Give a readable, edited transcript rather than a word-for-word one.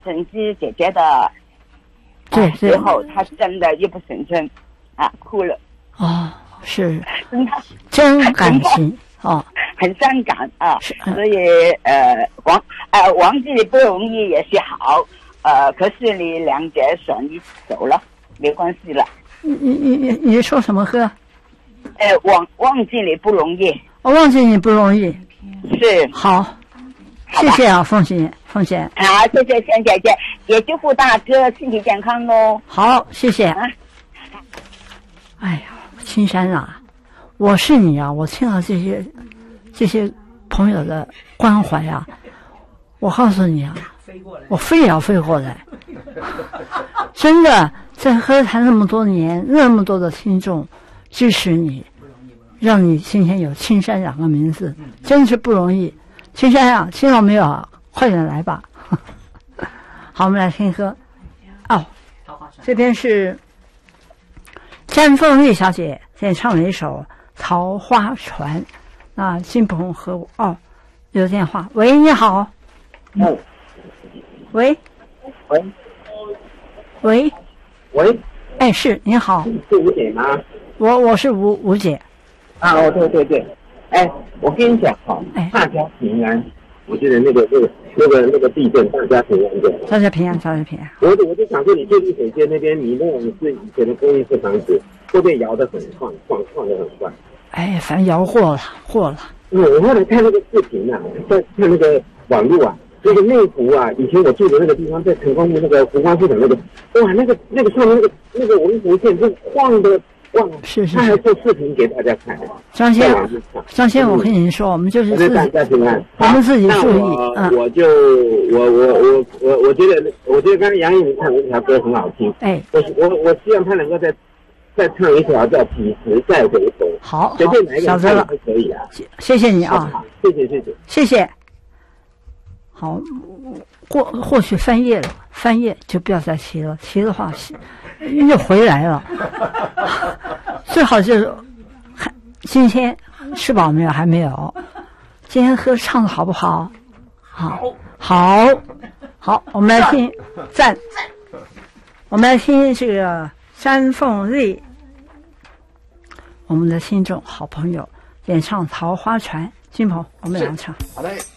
陈芝姐姐的最后她真的泣不成声啊，哭了。 哦，是，真感情哦， 很伤感啊。所以忘记不容易也是好，可是你两者选一走了，没关系了。 你说什么歌？ 忘记你不容易。 我忘记你不容易。 是。 好，谢谢啊，凤姐。好，谢谢仙姐姐， 也祝福大哥身体健康喽。 好，谢谢。哎呀，青山啊，我是你啊，我听到这些朋友的关怀啊，我告诉你啊，我非要飞过来。真的，在歌坛那么多年，那么多的听众支持你，让你今天有青山两个名字，真是不容易。青山啊，听到没有啊？快点来吧。好，我们来听歌。这边是詹凤丽小姐演唱了一首《桃花船》。那金鹏和我有电话。喂，你好。喂。哎，是，你好。 是吴姐吗？ 我是吴姐。 对。哎，我跟你讲大家平安。我觉得那个地震，大家平安的。 大家平安。 我就想说，你最近水街那边，你那种是以前的公寓式房子，会不会摇得很晃得很快？ 哎，反正摇过了。 我后来看那个视频啊，在看那个网络啊，那个内湖啊，以前我住的那个地方，在成功路那个湖光市场那个，哇，那个上面那个文湖线就晃的。哇， 是， 他还做视频给大家看。 张先，我跟您说，我们就是自己，我们自己注意。 我觉得刚才杨颖唱的那条歌很好听。 哎， 我希望他能够再唱一条叫《几时再回头》。 好， 随便哪一个唱都可以啊。 谢谢你啊，谢谢。好，或许翻页就不要再提了，提的话又回来了。最好就是今天吃饱没有？还没有。今天歌唱的好不好？好，我们来听赞。我们来听这个詹凤丽，我们的听众好朋友演唱《桃花船》。金鹏，我们俩唱。 好嘞。